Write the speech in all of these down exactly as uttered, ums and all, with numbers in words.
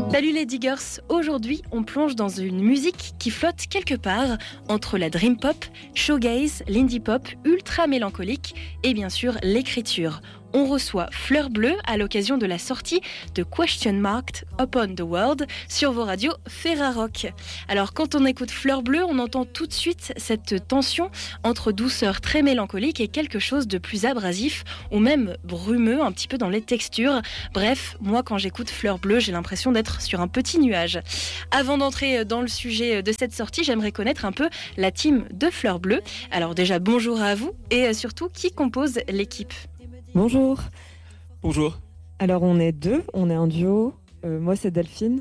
Salut les diggers, aujourd'hui on plonge dans une musique qui flotte quelque part entre la dream pop, shoegaze, l'indie pop, ultra mélancolique et bien sûr l'écriture. On reçoit Fleur Bleue à l'occasion de la sortie de Question Marked Upon the World sur vos radios Ferrarock. Alors quand on écoute Fleur Bleue, on entend tout de suite cette tension entre douceur très mélancolique et quelque chose de plus abrasif ou même brumeux, un petit peu dans les textures. Bref, moi quand j'écoute Fleur Bleue, j'ai l'impression d'être sur un petit nuage. Avant d'entrer dans le sujet de cette sortie, j'aimerais connaître un peu la team de Fleur Bleue. Alors déjà bonjour à vous et surtout qui compose l'équipe ? Bonjour. Bonjour. Alors on est deux, on est un duo. Euh, moi c'est Delphine.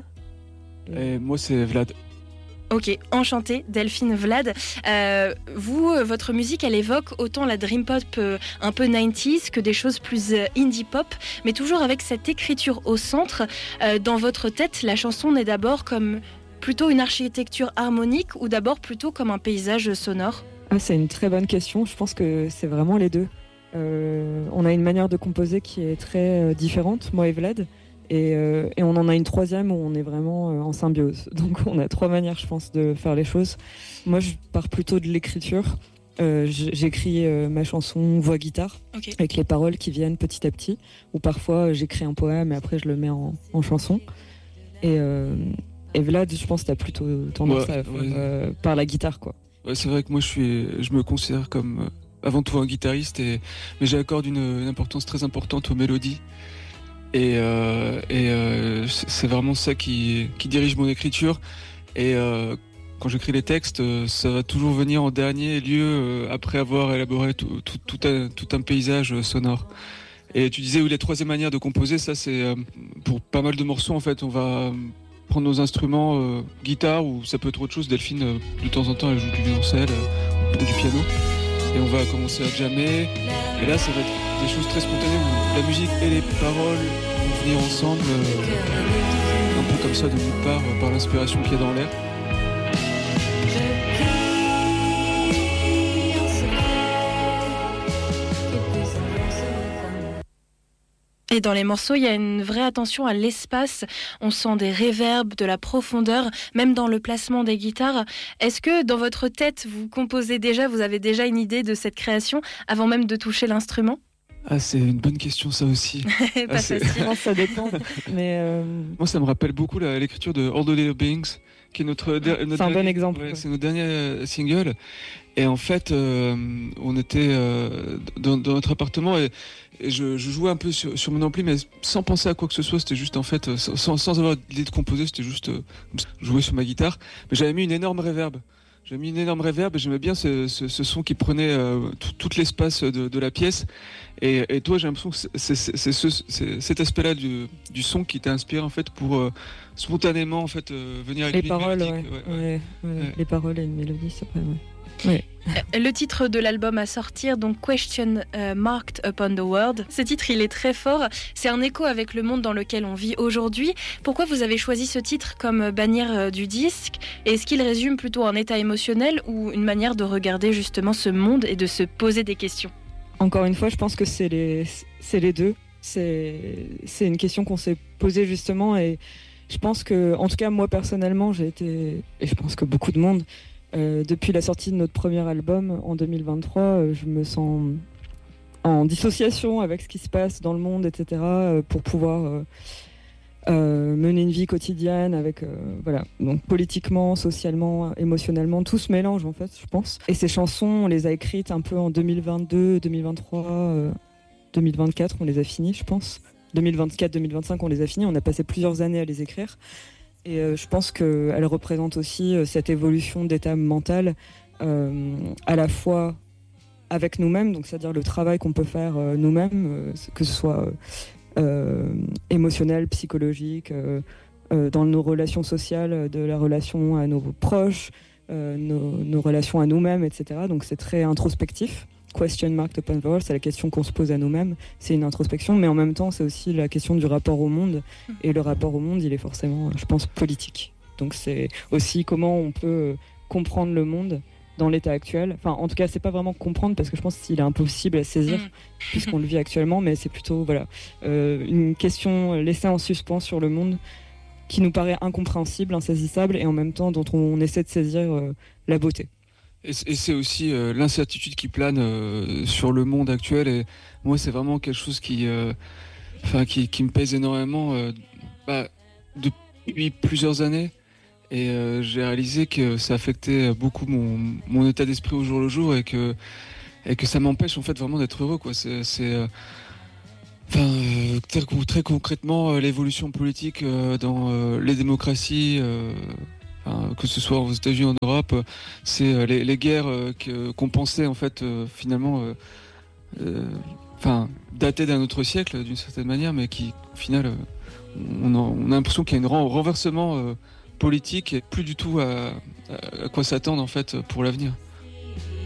Et moi c'est Vlad. Ok, enchanté, Delphine, Vlad. Euh, vous, votre musique, elle évoque autant la dream pop euh, un peu quatre-vingt-dix que des choses plus euh, indie pop, mais toujours avec cette écriture au centre. Euh, dans votre tête, la chanson naît d'abord comme plutôt une architecture harmonique ou d'abord plutôt comme un paysage sonore ? Ah, c'est une très bonne question, je pense que c'est vraiment les deux. Euh, on a une manière de composer qui est très euh, différente, moi et Vlad, et, euh, et on en a une troisième où on est vraiment euh, en symbiose. Donc on a trois manières, je pense, de faire les choses. Moi, je pars plutôt de l'écriture. Euh, j'écris euh, ma chanson voix-guitare, okay, avec les paroles qui viennent petit à petit, ou parfois euh, j'écris un poème et après je le mets en, en chanson. Et, euh, et Vlad, je pense que t'as plutôt tendance ouais, à faire ouais. euh, par la guitare, quoi. Ouais, c'est vrai que moi, je suis, je me considère comme... Euh... avant tout un guitariste, et, mais j'accorde une, une importance très importante aux mélodies. Et, euh, et euh, c'est vraiment ça qui, qui dirige mon écriture. Et euh, quand j'écris les textes, ça va toujours venir en dernier lieu euh, après avoir élaboré tout, tout, tout, un, tout un paysage sonore. Et tu disais, oui, la troisième manière de composer, ça c'est euh, pour pas mal de morceaux en fait, on va prendre nos instruments, euh, guitare ou ça peut être autre chose. Delphine, euh, de temps en temps, elle joue du violoncelle euh, ou du piano. Et on va commencer à jammer. Et là, ça va être des choses très spontanées où la musique et les paroles vont venir ensemble, euh, un peu comme ça de nulle part, euh, par l'inspiration qu'il y a dans l'air. Et dans les morceaux, il y a une vraie attention à l'espace. On sent des réverbes, de la profondeur, même dans le placement des guitares. Est-ce que dans votre tête, vous composez déjà, vous avez déjà une idée de cette création avant même de toucher l'instrument ? Ah, c'est une bonne question, ça aussi. Pas ah, facile. Ça dépend. Mais euh... Moi, ça me rappelle beaucoup la, l'écriture de All the Little Beings, qui est notre, der- notre c'est un dernier, bon exemple. Ouais, c'est notre dernier single. Et en fait, euh, on était euh, dans, dans notre appartement et, et je, je jouais un peu sur, sur mon ampli, mais sans penser à quoi que ce soit. C'était juste en fait, sans, sans avoir l'idée de composer, c'était juste euh, jouer sur ma guitare. Mais j'avais mis une énorme réverb. J'avais mis une énorme réverb et j'aimais bien ce, ce, ce son qui prenait euh, tout, tout l'espace de, de la pièce. Et, et toi, j'ai l'impression que c'est, c'est, c'est, ce, c'est cet aspect-là du, du son qui t'a inspiré en fait pour euh, spontanément en fait euh, venir avec les une paroles, mélodie. Ouais, Ouais, ouais. Ouais, ouais, ouais. Les paroles et une mélodie, c'est vrai. Ouais. Ouais. Le titre de l'album à sortir, donc Question uh, Marked Upon the World. Ce titre, il est très fort. C'est un écho avec le monde dans lequel on vit aujourd'hui. Pourquoi vous avez choisi ce titre comme bannière du disque ? Et est-ce qu'il résume plutôt un état émotionnel ou une manière de regarder justement ce monde et de se poser des questions ? Encore une fois, je pense que c'est les, c'est les deux. C'est, c'est une question qu'on s'est posée justement et je pense que, en tout cas, moi personnellement, j'ai été, et je pense que beaucoup de monde, Euh, depuis la sortie de notre premier album en deux mille vingt-trois, euh, je me sens en dissociation avec ce qui se passe dans le monde, et cetera, euh, pour pouvoir euh, euh, mener une vie quotidienne avec, euh, voilà, donc politiquement, socialement, émotionnellement, tout se mélange en fait, je pense. Et ces chansons, on les a écrites un peu en deux mille vingt-deux, deux mille vingt-trois, euh, deux mille vingt-quatre, on les a finies, je pense. deux mille vingt-quatre, deux mille vingt-cinq, on les a finies, on a passé plusieurs années à les écrire. Et euh, je pense qu'elle représente aussi euh, cette évolution d'état mental, euh, à la fois avec nous-mêmes, donc c'est-à-dire le travail qu'on peut faire euh, nous-mêmes, euh, que ce soit euh, émotionnel, psychologique, euh, euh, dans nos relations sociales, de la relation à nos proches, euh, nos, nos relations à nous-mêmes, et cetera. Donc c'est très introspectif. Question marked upon the world, c'est la question qu'on se pose à nous-mêmes, c'est une introspection, mais en même temps c'est aussi la question du rapport au monde, et le rapport au monde il est forcément, je pense, politique. Donc c'est aussi comment on peut comprendre le monde dans l'état actuel, enfin en tout cas c'est pas vraiment comprendre parce que je pense qu'il est impossible à saisir mmh. puisqu'on le vit actuellement, mais c'est plutôt voilà, euh, une question laissée en suspens sur le monde qui nous paraît incompréhensible, insaisissable, et en même temps dont on essaie de saisir euh, la beauté. Et c'est aussi euh, l'incertitude qui plane euh, sur le monde actuel. Et moi, c'est vraiment quelque chose qui, euh, enfin, qui, qui me pèse énormément euh, bah, depuis plusieurs années. Et euh, j'ai réalisé que ça affectait beaucoup mon, mon état d'esprit au jour le jour et que, et que ça m'empêche en fait vraiment d'être heureux, quoi. C'est, c'est euh, enfin, euh, très, très concrètement, euh, l'évolution politique euh, dans euh, les démocraties. Euh, que ce soit aux États-Unis ou en Europe, c'est les, les guerres que, qu'on pensait en fait euh, finalement euh, euh, enfin, dater d'un autre siècle d'une certaine manière, mais qui au final euh, on, a, on a l'impression qu'il y a un renversement euh, politique et plus du tout à, à quoi s'attendre en fait pour l'avenir.